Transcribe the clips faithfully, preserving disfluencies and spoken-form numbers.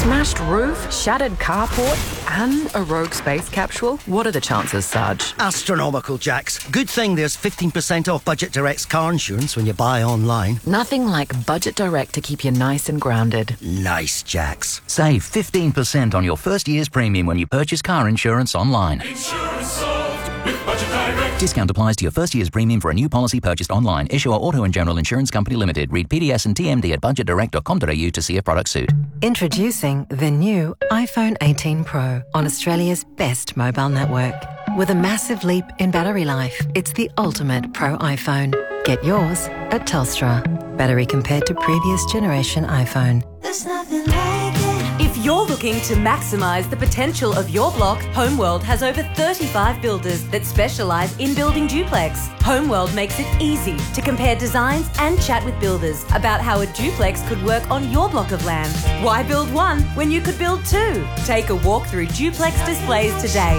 Smashed roof, shattered carport, and a rogue space capsule? What are the chances, Sarge? Astronomical, Jax. Good thing there's fifteen percent off Budget Direct's car insurance when you buy online. Nothing like Budget Direct to keep you nice and grounded. Nice, Jax. Save fifteen percent on your first year's premium when you purchase car insurance online. Insurance solved with Budget Direct. Discount applies to your first year's premium for a new policy purchased online. Issuer Auto and General Insurance Company Limited. Read P D S and T M D at budget direct dot com dot a u to see a product suit. Introducing the new iPhone eighteen Pro on Australia's best mobile network. With a massive leap in battery life, it's the ultimate Pro iPhone. Get yours at Telstra. Battery compared to previous generation iPhone. There's nothing like it. If you're looking to maximise the potential of your block, Homeworld has over thirty-five builders that specialise in building duplex. Homeworld makes it easy to compare designs and chat with builders about how a duplex could work on your block of land. Why build one when you could build two? Take a walk through duplex displays today.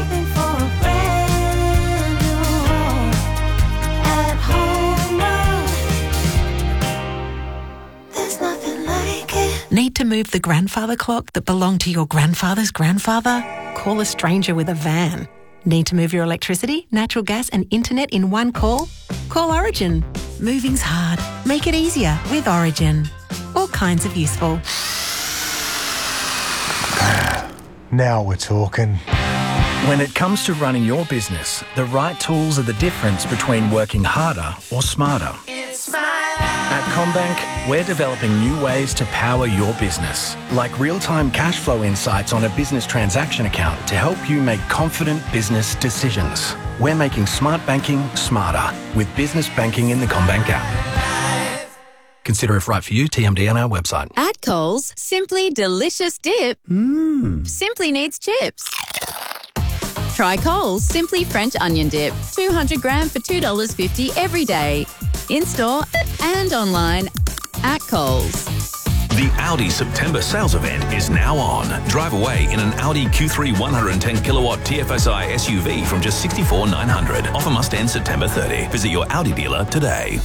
Need to move the grandfather clock that belonged to your grandfather's grandfather? Call a stranger with a van. Need to move your electricity, natural gas and internet in one call? Call Origin. Moving's hard. Make it easier with Origin. All kinds of useful. Now we're talking. When it comes to running your business, the right tools are the difference between working harder or smarter. It's my life. At CommBank, we're developing new ways to power your business, like real-time cash flow insights on a business transaction account to help you make confident business decisions. We're making smart banking smarter with business banking in the CommBank app. Consider if right for you, T M D on our website. At Coles, Simply Delicious Dip Mmm. simply needs chips. Try Coles Simply French Onion Dip, two hundred gram for two dollars fifty every day. In-store and online at Coles. The Audi September sales event is now on. Drive away in an Audi Q three one hundred ten kilowatt T F S I S U V from just sixty-four thousand nine hundred dollars. Offer must end September thirtieth. Visit your Audi dealer today.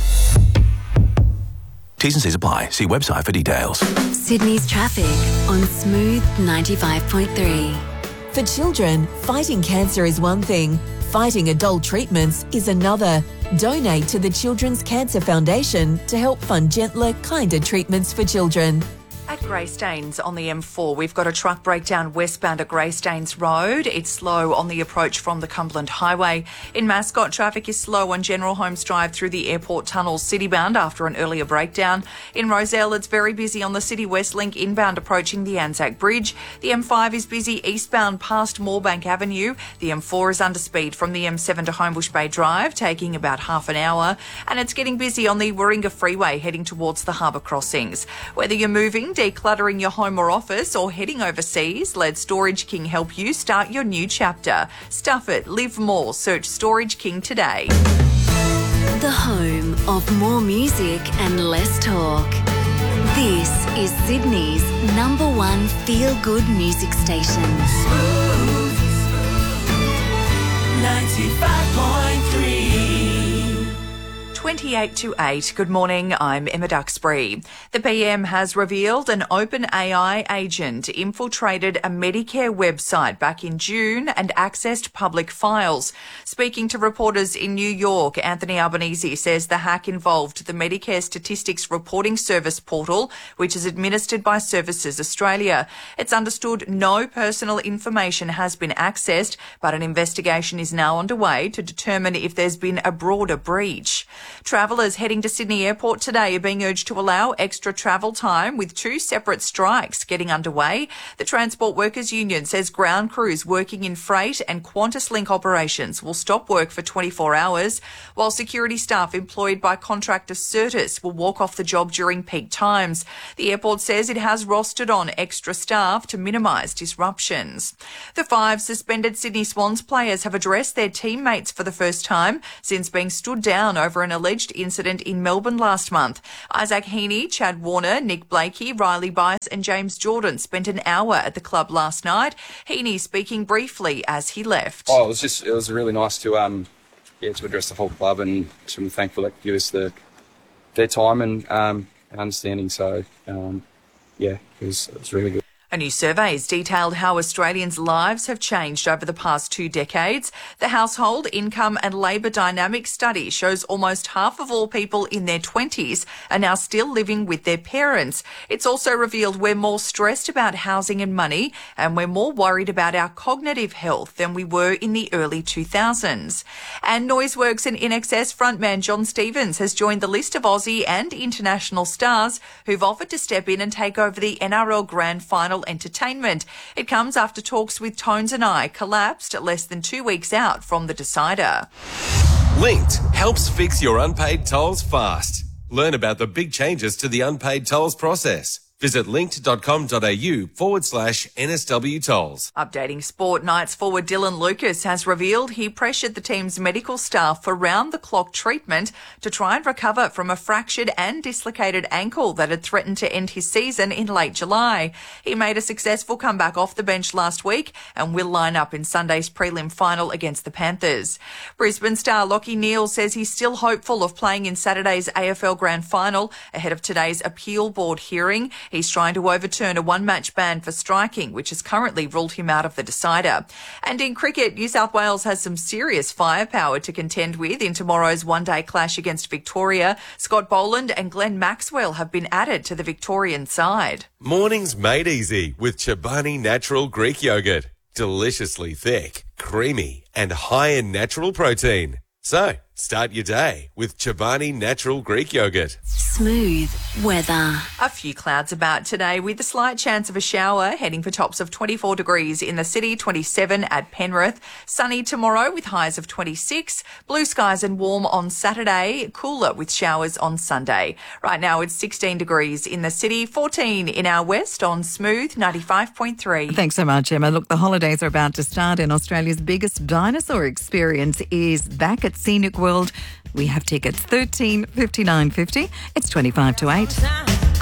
T's and C's apply. See website for details. Sydney's traffic on Smooth ninety-five point three. For children, fighting cancer is one thing. Fighting adult treatments is another. Donate to the Children's Cancer Foundation to help fund gentler, kinder treatments for children. At Greystanes on the M four, we've got a truck breakdown westbound at Greystanes Road. It's slow on the approach from the Cumberland Highway. In Mascot, traffic is slow on General Holmes Drive through the airport tunnel citybound after an earlier breakdown. In Rozelle, it's very busy on the City West Link inbound approaching the Anzac Bridge. The M five is busy eastbound past Moorebank Avenue. The M four is under speed from the M seven to Homebush Bay Drive, taking about half an hour. And it's getting busy on the Warringah Freeway heading towards the harbour crossings. Whether you're moving, decluttering your home or office, or heading overseas, let Storage King help you start your new chapter. Stuff it, live more. Search Storage King today. The home of more music and less talk. This is Sydney's number one feel-good music station. Smooth ninety-five point three. twenty-eight to eight. Good morning, I'm Emma Duxbury. The P M has revealed an OpenAI agent infiltrated a Medicare website back in June and accessed public files. Speaking to reporters in New York, Anthony Albanese says the hack involved the Medicare Statistics Reporting Service portal, which is administered by Services Australia. It's understood no personal information has been accessed, but an investigation is now underway to determine if there's been a broader breach. Travellers heading to Sydney Airport today are being urged to allow extra travel time, with two separate strikes getting underway. The Transport Workers Union says ground crews working in freight and QantasLink operations will stop work for twenty-four hours, while security staff employed by contractor Certis will walk off the job during peak times. The airport says it has rostered on extra staff to minimise disruptions. The five suspended Sydney Swans players have addressed their teammates for the first time since being stood down over an alleged incident in Melbourne last month. Isaac Heaney, Chad Warner, Nick Blakey, Riley Bice and James Jordan spent an hour at the club last night. Heaney speaking briefly as he left. Oh, it was just, it was really nice to, um, yeah, to address the whole club, and I'm thankful that give us the, their time and, um, understanding. So, um, yeah, it was, it was really good. A new survey has detailed how Australians' lives have changed over the past two decades. The Household Income and Labour Dynamics study shows almost half of all people in their twenties are now still living with their parents. It's also revealed we're more stressed about housing and money, and we're more worried about our cognitive health than we were in the early two thousands. And Noiseworks and I N X S frontman John Stevens has joined the list of Aussie and international stars who've offered to step in and take over the N R L Grand Final entertainment. It comes after talks with Tones and I collapsed less than two weeks out from the decider. Linked helps fix your unpaid tolls fast. Learn about the big changes to the unpaid tolls process. Visit linked.com.au forward slash NSW tolls. Updating sport, Knights forward Dylan Lucas has revealed he pressured the team's medical staff for round-the-clock treatment to try and recover from a fractured and dislocated ankle that had threatened to end his season in late July. He made a successful comeback off the bench last week and will line up in Sunday's prelim final against the Panthers. Brisbane star Lachie Neale says he's still hopeful of playing in Saturday's A F L Grand Final ahead of today's appeal board hearing. He's trying to overturn a one-match ban for striking, which has currently ruled him out of the decider. And in cricket, New South Wales has some serious firepower to contend with in tomorrow's one-day clash against Victoria. Scott Boland and Glenn Maxwell have been added to the Victorian side. Mornings made easy with Chobani Natural Greek Yogurt. Deliciously thick, creamy, and high in natural protein. So, start your day with Chobani Natural Greek Yogurt. Smooth weather. A few clouds about today with a slight chance of a shower, heading for tops of twenty-four degrees in the city, twenty-seven at Penrith. Sunny tomorrow with highs of twenty-six. Blue skies and warm on Saturday, cooler with showers on Sunday. Right now it's sixteen degrees in the city, fourteen in our west on Smooth ninety-five point three. Thanks so much, Emma. Look, the holidays are about to start and Australia's biggest dinosaur experience is back at Scenic World. We have tickets thirteen fifty-nine fifty. It's twenty-five to eight.